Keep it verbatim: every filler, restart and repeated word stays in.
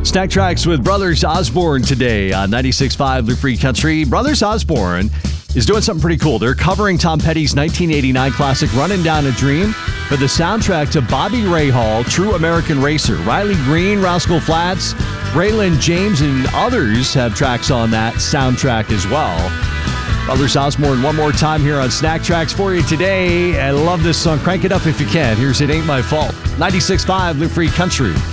Snack Tracks with Brothers Osborne today on ninety-six point five Lou Free Country. Brothers Osborne is doing something pretty cool. They're covering Tom Petty's nineteen eighty-nine classic Running Down a Dream for the soundtrack to Bobby Rahal, True American Racer. Riley Green, Rascal Flatts, Braylon James, and others have tracks on that soundtrack as well. Brothers Osborne one more time here on Snack Tracks for you today. I love this song. Crank it up if you can. Here's It Ain't My Fault. ninety-six point five Lou Free Country.